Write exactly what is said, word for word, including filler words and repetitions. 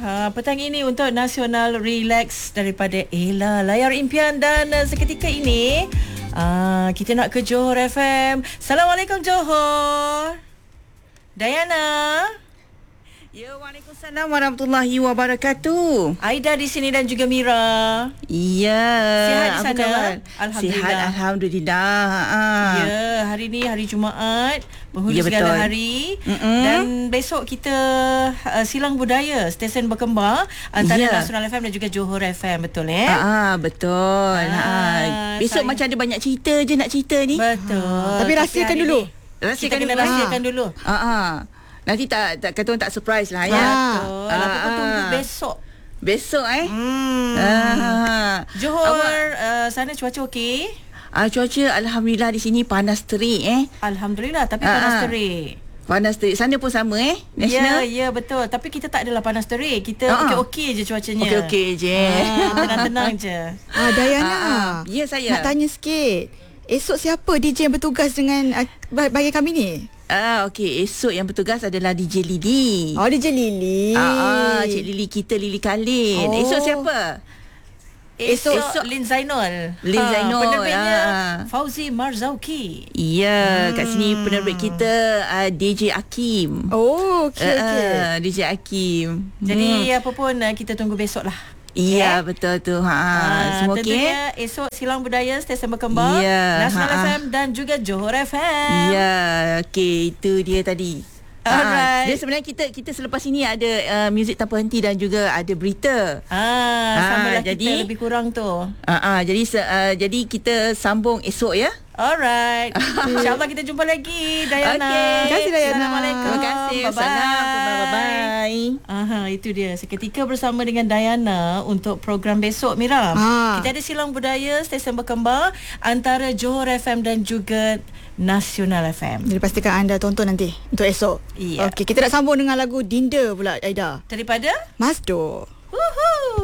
uh, petang ini untuk Nasional Relax daripada Ella Layar Impian. Dan uh, seketika ini uh, kita nak ke Johor F M. Assalamualaikum Johor. Dayana. Ya, Waalaikumsalam warahmatullahi wabarakatuh. Aida di sini dan juga Mira. Ya. Sihat di sana? Alhamdulillah. Sihat, Alhamdulillah. Ha. Ya, hari ni hari Jumaat, penghulu ya, segala betul. hari. Mm-mm. Dan besok kita uh, silang budaya, stesen berkembang antara ya. Nasional F M dan juga Johor F M, betul eh? Ah, betul. Ah, Ha. Besok saya... macam ada banyak cerita je nak cerita ni. Betul. Ha. Tapi rahsiakan dulu. Rahsiakan kita kena rahsiakan dulu. Ha. Ha. Nanti tak, tak kata orang tak surprise lah ya. Betul. Ah, Apa pun ah. tunggu besok. Besok eh. Hmm. Ah. Johor uh, sana cuaca okey? Ah, cuaca alhamdulillah di sini panas terik eh. Alhamdulillah, tapi Ah, panas ah. terik. Panas terik. Sana pun sama eh. National. Ya, ya betul. Tapi kita tak adalah panas terik. Kita Ah. okey-okey je cuacanya. Okey-okey je. Ah, tenang-tenang je. Ah, Dayana. Ah, ah. Ya, saya. Nak tanya sikit. Esok siapa D J yang bertugas dengan uh, bagi kami ni? Ah, okey. Esok yang bertugas adalah D J Lily. Oh, D J Lily. Ah, ah, Cik Lily kita, Lily Khalid. Oh. Esok siapa? Esok, Esok- Lin Zainul. Lin Ha, Zainul, penerbitnya ah. Fauzi Marzauki. Ya, Hmm. kat sini penerbit kita uh, D J Akim. Oh, okey Uh, okey. uh, D J Akim. Jadi apa pun uh, kita tunggu besok lah. Iya, Eh? betul tu. Ha, Ah, semua okey. tentunya esok silang budaya stesen berkembang, Ya, Nasional ha, F ha. M dan juga Johor F M. Ya, okey, itu dia tadi. Alright. Dia sebenarnya kita kita selepas ini ada uh, muzik tanpa henti dan juga ada berita. Ah, Ah, samalah jadi- kita lebih kurang tu. Ah, uh, uh, jadi uh, jadi kita sambung esok ya. Alright. InsyaAllah kita jumpa lagi, Dayana. Okey. Terima kasih, Dayana. Assalamualaikum. Terima kasih. Bye-bye. Assalamualaikum. Bye-bye. Aha, itu dia. Seketika bersama dengan Dayana untuk program besok, Mira. Ah. Kita ada silang budaya, stesen berkembang antara Johor F M dan juga Nasional F M. Jadi pastikan anda tonton nanti untuk esok. Iya. Okey, kita nak sambung dengan lagu Dinda pula, Aida. Daripada Masdo.